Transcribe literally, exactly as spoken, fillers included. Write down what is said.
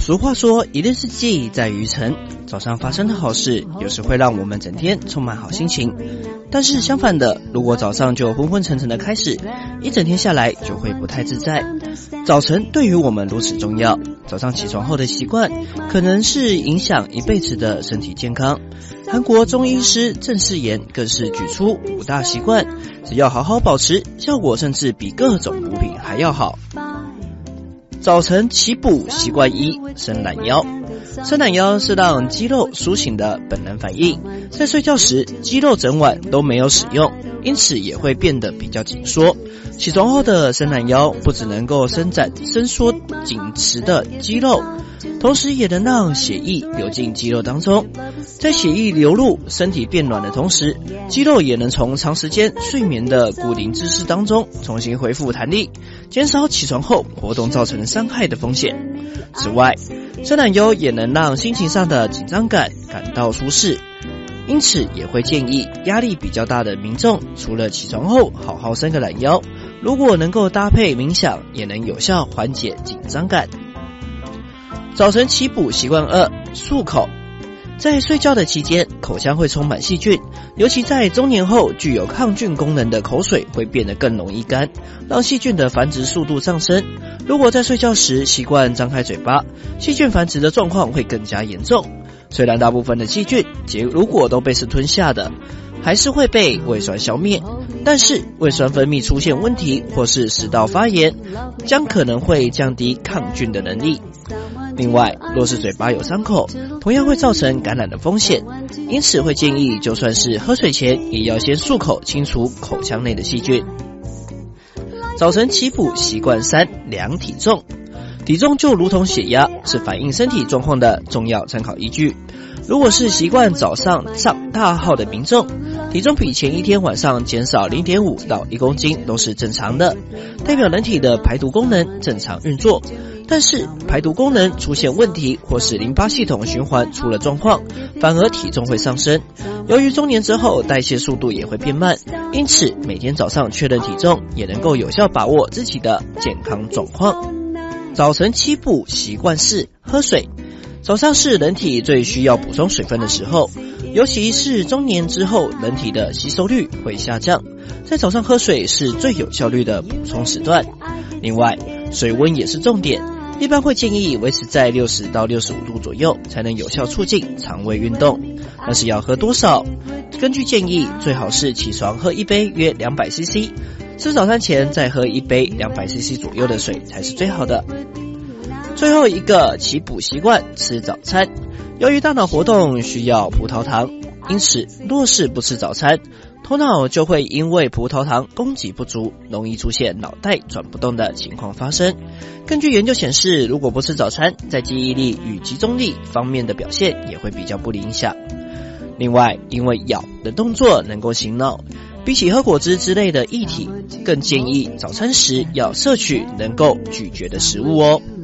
俗话说，一日之计在于晨。早上发生的好事，有时会让我们整天充满好心情。但是相反的，如果早上就昏昏沉沉的开始，一整天下来就会不太自在。早晨对于我们如此重要，早上起床后的习惯，可能是影响一辈子的身体健康。韩国中医师郑世妍更是举出五大习惯，只要好好保持，效果甚至比各种补品还要好。早晨起补习惯一：伸懒腰。伸懒腰是让肌肉苏醒的本能反应，在睡觉时肌肉整晚都没有使用，因此也会变得比较紧缩。起床后的伸懒腰不只能够伸展伸缩紧实的肌肉，同时也能让血液流进肌肉当中。在血液流入身体变暖的同时，肌肉也能从长时间睡眠的固定姿势当中重新恢复弹力，减少起床后活动造成伤害的风险。此外，伸懒腰也能让心情上的紧张感感到舒适，因此也会建议压力比较大的民众，除了起床后好好伸个懒腰，如果能够搭配冥想，也能有效缓解紧张感。早晨起补习惯二：漱口。在睡觉的期间，口腔会充满细菌，尤其在中年后，具有抗菌功能的口水会变得更容易干，让细菌的繁殖速度上升。如果在睡觉时习惯张开嘴巴，细菌繁殖的状况会更加严重。虽然大部分的细菌如果都被是吞下的，还是会被胃酸消灭，但是胃酸分泌出现问题或是食道发炎，将可能会降低抗菌的能力。另外，若是嘴巴有伤口，同样会造成感染的风险，因此会建议就算是喝水前，也要先漱口清除口腔内的细菌。早晨起补习惯三：量体重。体重就如同血压，是反映身体状况的重要参考依据。如果是习惯早上上大号的民众，体重比前一天晚上减少 零点五到一公斤都是正常的，代表人体的排毒功能正常运作。但是排毒功能出现问题，或是淋巴系统循环出了状况，反而体重会上升。由于中年之后代谢速度也会变慢，因此每天早上确认体重，也能够有效把握自己的健康状况。早晨起补习惯四：喝水。早上是人体最需要补充水分的时候，尤其是中年之后，人体的吸收率会下降，在早上喝水是最有效率的补充时段。另外，水温也是重点，一般会建议维持在六十到六十五度左右，才能有效促进肠胃运动。但是要喝多少？根据建议，最好是起床喝一杯约 两百 C C， 吃早餐前再喝一杯 两百 C C 左右的水才是最好的。最后一个起补习惯：吃早餐。由于大脑活动需要葡萄糖，因此若是不吃早餐，头脑就会因为葡萄糖供给不足，容易出现脑袋转不动的情况发生。根据研究显示，如果不吃早餐，在记忆力与集中力方面的表现也会比较不理想。另外，因为咬的动作能够醒脑，比起喝果汁之类的液体，更建议早餐时要摄取能够咀嚼的食物哦。